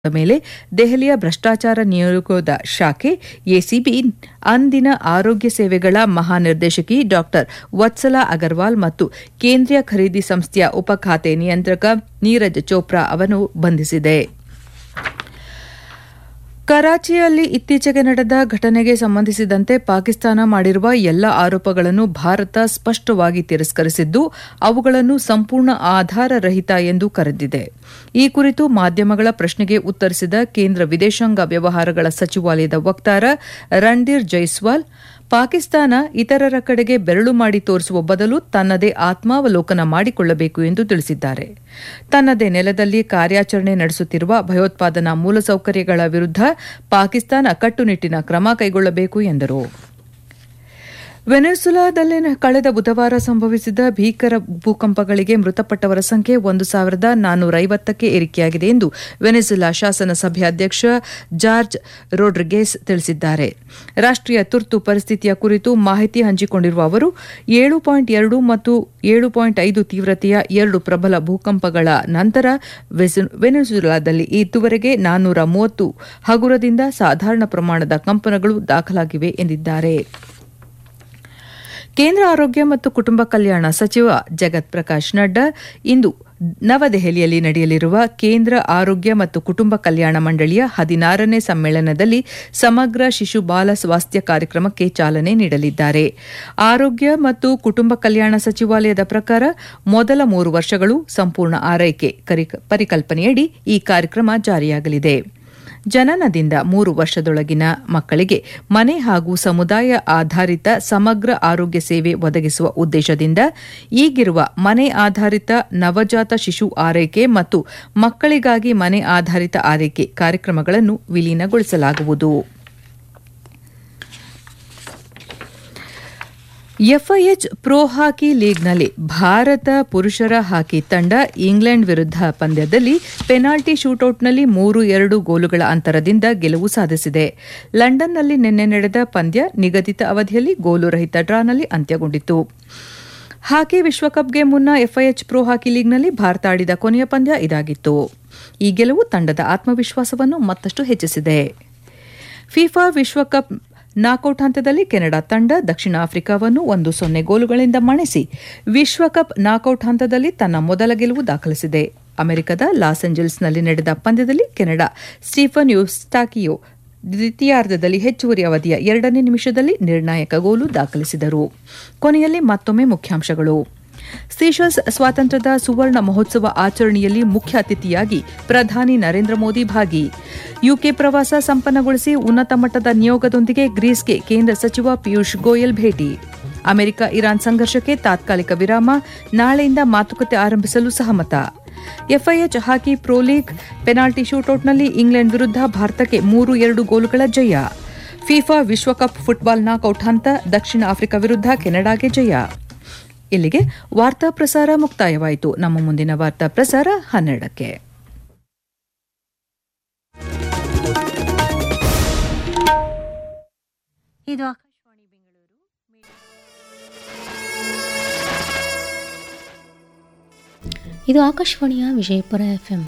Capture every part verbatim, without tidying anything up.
ಮೇಲೆ ದೆಹಲಿಯ ಭ್ರಷ್ಟಾಚಾರ ನಿರೋಧ ಶಾಖೆ ಎಸಿಬಿ ಅಂದಿನ ಆರೋಗ್ಯ ಸೇವೆಗಳ ಮಹಾನಿರ್ದೇಶಕಿ ಡಾ ವತ್ಸಲಾ ಅಗರ್ವಾಲ್ ಮತ್ತು ಕೇಂದ್ರೀಯ ಖರೀದಿ ಸಂಸ್ಥೆಯ ಉಪ ಖಾತೆ ನಿಯಂತ್ರಕ ನೀರಜ್ ಚೋಪ್ರಾ ಅವರನ್ನು ಬಂಧಿಸಿದೆ. ಕರಾಚಿಯಲ್ಲಿ ಇತ್ತೀಚೆಗೆ ನಡೆದ ಘಟನೆಗೆ ಸಂಬಂಧಿಸಿದಂತೆ ಪಾಕಿಸ್ತಾನ ಮಾಡಿರುವ ಎಲ್ಲ ಆರೋಪಗಳನ್ನು ಭಾರತ ಸ್ಪಷ್ಟವಾಗಿ ತಿರಸ್ಕರಿಸಿದ್ದು ಅವುಗಳನ್ನು ಸಂಪೂರ್ಣ ಆಧಾರರಹಿತ ಎಂದು ಕರೆದಿದೆ. ಈ ಕುರಿತು ಮಾಧ್ಯಮಗಳ ಪ್ರಶ್ನೆಗೆ ಉತ್ತರಿಸಿದ ಕೇಂದ್ರ ವಿದೇಶಾಂಗ ವ್ಯವಹಾರಗಳ ಸಚಿವಾಲಯದ ವಕ್ತಾರ ರಣಧೀರ್ ಜೈಸ್ವಾಲ್, ಪಾಕಿಸ್ತಾನ ಇತರರ ಕಡೆಗೆ ಬೆರಳು ಮಾಡಿ ತೋರಿಸುವ ಬದಲು ತನ್ನದೇ ಆತ್ಮಾವಲೋಕನ ಮಾಡಿಕೊಳ್ಳಬೇಕು ಎಂದು ತಿಳಿಸಿದ್ದಾರೆ. ತನ್ನದೇ ನೆಲದಲ್ಲಿ ಕಾರ್ಯಾಚರಣೆ ನಡೆಸುತ್ತಿರುವ ಭಯೋತ್ಪಾದನಾ ಮೂಲಸೌಕರ್ಯಗಳ ವಿರುದ್ಧ ಪಾಕಿಸ್ತಾನ ಕಟ್ಟುನಿಟ್ಟಿನ ಕ್ರಮ ಕೈಗೊಳ್ಳಬೇಕು ಎಂದರು. ವೆನೆಜುಲಾದಲ್ಲಿ ಕಳೆದ ಬುಧವಾರ ಸಂಭವಿಸಿದ ಭೀಕರ ಭೂಕಂಪಗಳಿಗೆ ಮೃತಪಟ್ಟವರ ಸಂಖ್ಯೆ ಒಂದು ಸಾವಿರದ ನಾನ್ನೂರ ಐವತ್ತಕ್ಕೆ ಏರಿಕೆಯಾಗಿದೆ ಎಂದು ವೆನೆಜುಲಾ ಶಾಸನಸಭೆ ಅಧ್ಯಕ್ಷ ಜಾರ್ಜ್ ರೋಡ್ರಿಗೆಸ್ ತಿಳಿಸಿದ್ದಾರೆ. ರಾಷ್ಟ್ರೀಯ ತುರ್ತು ಪರಿಸ್ಥಿತಿಯ ಕುರಿತು ಮಾಹಿತಿ ಹಂಚಿಕೊಂಡಿರುವ ಅವರು ಏಳು ಪಾಯಿಂಟ್ ಎರಡು ಮತ್ತು ಏಳು ಪಾಯಿಂಟ್ ಐದು ತೀವ್ರತೆಯ ಎರಡು ಪ್ರಬಲ ಭೂಕಂಪಗಳ ನಂತರ ವೆನೆಜುಲಾದಲ್ಲಿ ಇದುವರೆಗೆ ನಾನ್ನೂರ ಮೂವತ್ತು ಹಗುರದಿಂದ ಸಾಧಾರಣ ಪ್ರಮಾಣದ ಕಂಪನಗಳು ದಾಖಲಾಗಿವೆ ಎಂದಿದ್ದಾರೆ. ಕೇಂದ್ರ ಆರೋಗ್ಯ ಮತ್ತು ಕುಟುಂಬ ಕಲ್ಯಾಣ ಸಚಿವ ಜಗತ್ ಪ್ರಕಾಶ್ ನಡ್ಡಾ ಇಂದು ನವದೆಹಲಿಯಲ್ಲಿ ನಡೆಯಲಿರುವ ಕೇಂದ್ರ ಆರೋಗ್ಯ ಮತ್ತು ಕುಟುಂಬ ಕಲ್ಯಾಣ ಮಂಡಳಿಯ ಹದಿನಾರನೇ ಸಮ್ಮೇಳನದಲ್ಲಿ ಸಮಗ್ರ ಶಿಶು ಬಾಲ ಸ್ವಾಸ್ಥ್ಯ ಕಾರ್ಯಕ್ರಮಕ್ಕೆ ಚಾಲನೆ ನೀಡಲಿದ್ದಾರೆ. ಆರೋಗ್ಯ ಮತ್ತು ಕುಟುಂಬ ಕಲ್ಯಾಣ ಸಚಿವಾಲಯದ ಪ್ರಕಾರ ಮೊದಲ ಮೂರು ವರ್ಷಗಳು ಸಂಪೂರ್ಣ ಆರೈಕೆ ಪರಿಕಲ್ಪನೆಯಡಿ ಈ ಕಾರ್ಯಕ್ರಮ ಜಾರಿಯಾಗಲಿದೆ. ಜನನದಿಂದ ಮೂರು ವರ್ಷದೊಳಗಿನ ಮಕ್ಕಳಿಗೆ ಮನೆ ಹಾಗೂ ಸಮುದಾಯ ಆಧಾರಿತ ಸಮಗ್ರ ಆರೋಗ್ಯ ಸೇವೆ ಒದಗಿಸುವ ಉದ್ದೇಶದಿಂದ ಈಗಿರುವ ಮನೆ ಆಧಾರಿತ ನವಜಾತ ಶಿಶು ಆರೈಕೆ ಮತ್ತು ಮಕ್ಕಳಿಗಾಗಿ ಮನೆ ಆಧಾರಿತ ಆರೈಕೆ ಕಾರ್ಯಕ್ರಮಗಳನ್ನು ವಿಲೀನಗೊಳಿಸಲಾಗುವುದು. ಎಫ್ಐಎಚ್ ಪ್ರೊ ಹಾಕಿ ಲೀಗ್ನಲ್ಲಿ ಭಾರತ ಪುರುಷರ ಹಾಕಿ ತಂಡ ಇಂಗ್ಲೆಂಡ್ ವಿರುದ್ಧ ಪಂದ್ಯದಲ್ಲಿ ಪೆನಾಲ್ಟಿ ಶೂಟೌಟ್ನಲ್ಲಿ ಮೂರು ಎರಡು ಗೋಲುಗಳ ಅಂತರದಿಂದ ಗೆಲುವು ಸಾಧಿಸಿದೆ. ಲಂಡನ್ನಲ್ಲಿ ನಿನ್ನೆ ನಡೆದ ಪಂದ್ಯ ನಿಗದಿತ ಅವಧಿಯಲ್ಲಿ ಗೋಲು ರಹಿತ ಡ್ರಾನಲ್ಲಿ ಅಂತ್ಯಗೊಂಡಿತು. ಹಾಕಿ ವಿಶ್ವಕಪ್ಗೆ ಮುನ್ನ ಎಫ್ಐಎಚ್ ಪ್ರೊ ಹಾಕಿ ಲೀಗ್ನಲ್ಲಿ ಭಾರತ ಆಡಿದ ಕೊನೆಯ ಪಂದ್ಯ ಇದಾಗಿತ್ತು. ಈ ಗೆಲುವು ತಂಡದ ಆತ್ಮವಿಶ್ವಾಸವನ್ನು ಮತ್ತಷ್ಟು ಹೆಚ್ಚಿಸಿದೆ. ಫಿಫಾ ವಿಶ್ವಕಪ್ ನಾಕೌಟ್ ಹಂತದಲ್ಲಿ ಕೆನಡಾ ತಂಡ ದಕ್ಷಿಣ ಆಫ್ರಿಕಾವನ್ನು ಒಂದು ಸೊನ್ನೆ ಗೋಲುಗಳಿಂದ ಮಣಿಸಿ ವಿಶ್ವಕಪ್ ನಾಕೌಟ್ ಹಂತದಲ್ಲಿ ತನ್ನ ಮೊದಲ ಗೆಲುವು ದಾಖಲಿಸಿದೆ. ಅಮೆರಿಕದ ಲಾಸ್ ಏಂಜಲೀಸ್ನಲ್ಲಿ ನಡೆದ ಪಂದ್ಯದಲ್ಲಿ ಕೆನಡಾ ಸ್ಟೀಫನ್ ಯೂಸ್ಟಾಕಿಯೋ ದ್ವಿತೀಯಾರ್ಧದಲ್ಲಿ ಹೆಚ್ಚುವರಿ ಅವಧಿಯ ಎರಡನೇ ನಿಮಿಷದಲ್ಲಿ ನಿರ್ಣಾಯಕ ಗೋಲು ದಾಖಲಿಸಿದರು. ಕೊನೆಯಲ್ಲಿ ಮತ್ತೊಮ್ಮೆ ಮುಖ್ಯಾಂಶಗಳು. ಸೀಶೆಲ್ಸ್ ಸ್ವಾತಂತ್ರ್ಯದ ಸುವರ್ಣ ಮಹೋತ್ಸವ ಆಚರಣೆಯಲ್ಲಿ ಮುಖ್ಯ ಅತಿಥಿಯಾಗಿ ಪ್ರಧಾನಿ ನರೇಂದ್ರ ಮೋದಿ ಭಾಗಿ. ಯುಕೆ ಪ್ರವಾಸ ಸಂಪನ್ನಗೊಳಿಸಿ ಉನ್ನತ ಮಟ್ಟದ ನಿಯೋಗದೊಂದಿಗೆ ಗ್ರೀಸ್ಗೆ ಕೇಂದ್ರ ಸಚಿವ ಪಿಯೂಷ್ ಗೋಯಲ್ ಭೇಟಿ. ಅಮೆರಿಕ ಇರಾನ್ ಸಂಘರ್ಷಕ್ಕೆ ತಾತ್ಕಾಲಿಕ ವಿರಾಮ, ನಾಳೆಯಿಂದ ಮಾತುಕತೆ ಆರಂಭಿಸಲು ಸಹಮತ. FIH hockey pro league penalty ಶೂಟೌಟ್ನಲ್ಲಿ England ವಿರುದ್ಧ ಭಾರತಕ್ಕೆ ಮೂರು ಎರಡು ಗೋಲುಗಳ ಜಯ. ಫಿಫಾ ವಿಶ್ವಕಪ್ ಫುಟ್ಬಾಲ್ ನಾಕೌಟ್ ಹಂತ, ದಕ್ಷಿಣ ಆಫ್ರಿಕಾ ವಿರುದ್ಧ ಕೆನಡಾಗೆ ಜಯ. ಇಲ್ಲಿಗೆ ವಾರ್ತಾ ಪ್ರಸಾರ ಮುಕ್ತಾಯವಾಯಿತು. ನಮ್ಮ ಮುಂದಿನ ವಾರ್ತಾ ಪ್ರಸಾರ ಹನ್ನೆರಡಕ್ಕೆ. ಇದು ಆಕಾಶವಾಣಿ ಬೆಂಗಳೂರು. ಇದು ಆಕಾಶವಾಣಿಯ ವಿಜಯಪುರ ಎಫ್ಎಂ.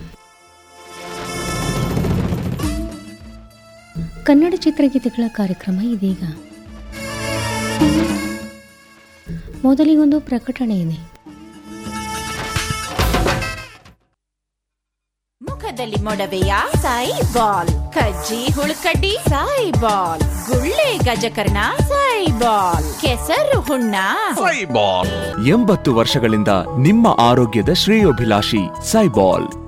ಕನ್ನಡ ಚಿತ್ರಗೀತೆಗಳ ಕಾರ್ಯಕ್ರಮ ಇದೀಗ. ಮೊದಲಿಗೊಂದು ಪ್ರಕಟಣೆ ಇದೆ. ಮುಖದಲ್ಲಿ ಮೊಡವೆಯ ಸಾಯಿ ಬಾಲ್, ಕಜ್ಜಿ ಹುಳುಕಡ್ಡಿ ಸಾಯಿ ಬಾಲ್, ಗುಳ್ಳೆ ಗಜಕರ್ಣ ಸಾಯಿ ಬಾಲ್, ಕೆಸರು ಹುಣ್ಣ ಸಾಯಿ ಬಾಲ್. ಎಂಬತ್ತು ವರ್ಷಗಳಿಂದ ನಿಮ್ಮ ಆರೋಗ್ಯದ ಶ್ರೇಯೋಭಿಲಾಷಿ ಸಾಯಿ ಬಾಲ್.